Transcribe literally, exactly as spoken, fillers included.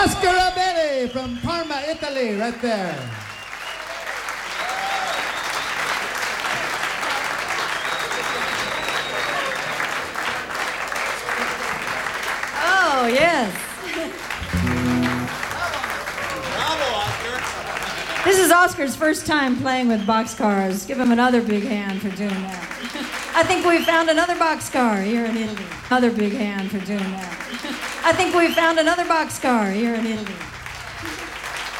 Oscar Abele from Parma, Italy, right there. Oh, yes. Bravo, Oscar. This is Oscar's first time playing with boxcars. Give him another big hand for doing that. I think we found another boxcar here in Italy. Another big hand for doing that. I think we found another boxcar here in Italy.